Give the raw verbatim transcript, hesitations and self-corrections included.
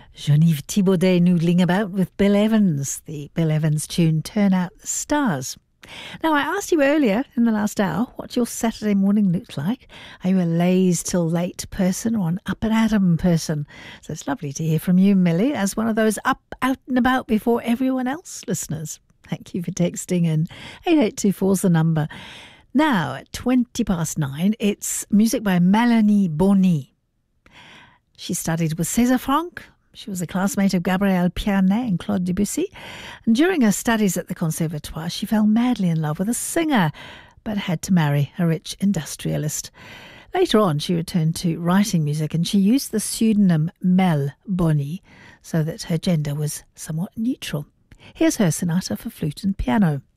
Geneviève Thibaudet noodling about with Bill Evans, the Bill Evans tune Turn Out the Stars. Now, I asked you earlier in the last hour what your Saturday morning looked like. Are you a laze till late person or an up and atom person? So it's lovely to hear from you, Millie, as one of those up, out and about before everyone else listeners. Thank you for texting in. eight eight two four is the number. Now, at twenty past nine, it's music by Melanie Bonny. She studied with César Franck. She was a classmate of Gabriel Pianet and Claude Debussy. And during her studies at the Conservatoire, she fell madly in love with a singer, but had to marry a rich industrialist. Later on, she returned to writing music, and she used the pseudonym Mel Bonny so that her gender was somewhat neutral. Here's her sonata for flute and piano.